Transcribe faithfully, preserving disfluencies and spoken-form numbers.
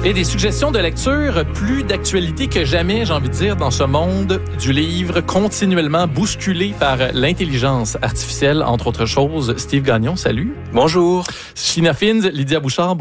Et des suggestions de lecture plus d'actualité que jamais, j'ai envie de dire, dans ce monde du livre continuellement bousculé par l'intelligence artificielle, entre autres choses. Steve Gagnon, salut. Bonjour. China Fins, Lydia Bouchard,